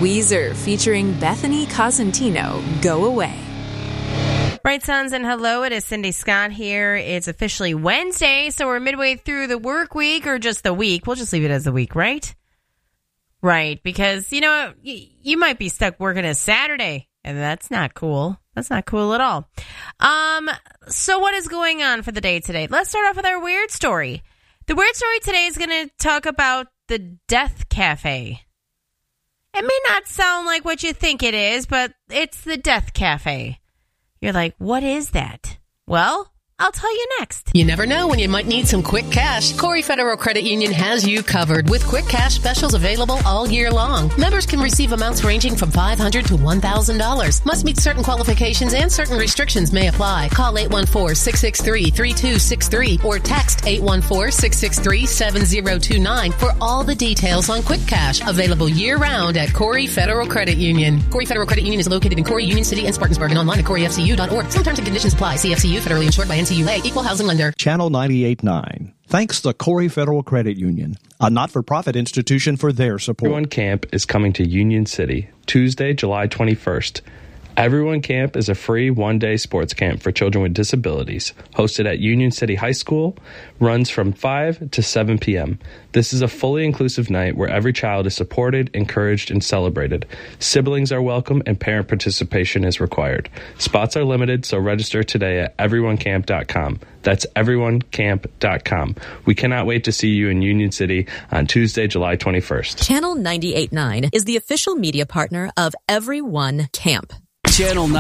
Weezer featuring Bethany Cosentino, Go Away. Right, sons, and hello, it is Cindy Scott here. It's officially Wednesday, so we're midway through the work week, or just the week. We'll just leave it as the week, right? Right, because, you might be stuck working a Saturday, and that's not cool. That's not cool at all. So what is going on for the day today? Let's start off with our weird story. The weird story today is going to talk about the Death Cafe. It may not sound like what you think it is, but it's the Death Cafe. You're like, what is that? Well, I'll tell you next. You never know when you might need some quick cash. Corey Federal Credit Union has you covered with quick cash specials available all year long. Members can receive amounts ranging from $500 to $1,000. Must meet certain qualifications and certain restrictions may apply. Call 814-663-3263 or text 814-663-7029 for all the details on quick cash. Available year-round at Corey Federal Credit Union. Corey Federal Credit Union is located in Corey, Union City, and Spartansburg, and online at CoreyFCU.org. Some terms and conditions apply. CFCU, federally insured by NCUA, equal housing lender. Channel 98.9 thanks the Corey Federal Credit Union, a not-for-profit institution, for their support. Everyone Camp is coming to Union City, Tuesday, July 21st. Everyone Camp is a free one-day sports camp for children with disabilities, hosted at Union City High School, runs from 5 to 7 p.m. This is a fully inclusive night where every child is supported, encouraged, and celebrated. Siblings are welcome and parent participation is required. Spots are limited, so register today at everyonecamp.com. That's everyonecamp.com. We cannot wait to see you in Union City on Tuesday, July 21st. Channel 98.9 is the official media partner of Everyone Camp. Channel